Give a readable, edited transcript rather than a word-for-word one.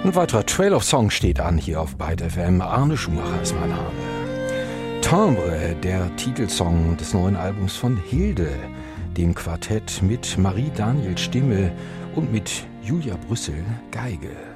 Ein weiterer Trail of Song steht an hier auf Byte FM. Arne Schumacher ist mein Name. Timbre, der Titelsong des neuen Albums von Hilde, dem Quartett mit Marie Daniel Stimme und mit Julia Brüssel Geige.